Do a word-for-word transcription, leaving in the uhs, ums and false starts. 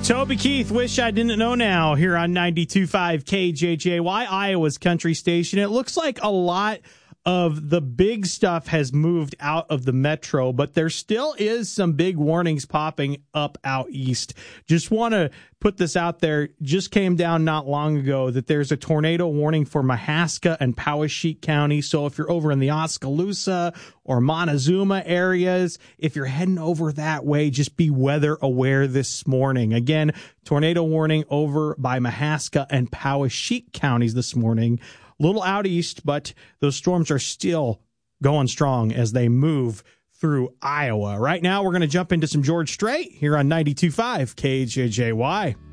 Toby Keith, Wish I Didn't Know Now, here on ninety-two point five K J J Y, Iowa's country station. It looks like a lot of the big stuff has moved out of the metro, but there still is some big warnings popping up out east. Just want to put this out there. Just came down not long ago that there's a tornado warning for Mahaska and Poweshiek County. So if you're over in the Oskaloosa or Montezuma areas, if you're heading over that way, just be weather aware this morning. Again, tornado warning over by Mahaska and Poweshiek counties this morning. Little out east, but those storms are still going strong as they move through Iowa. Right now, we're going to jump into some George Strait here on ninety-two point five K J J Y.